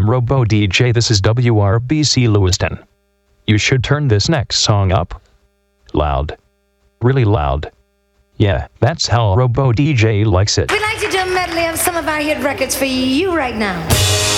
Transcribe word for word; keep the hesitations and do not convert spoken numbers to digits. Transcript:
I'm Robo D J. This is W R B C Lewiston. You should turn this next song up. Loud. Really loud. Yeah, that's how Robo D J likes it. We'd like to do a medley of some of our hit records for you right now.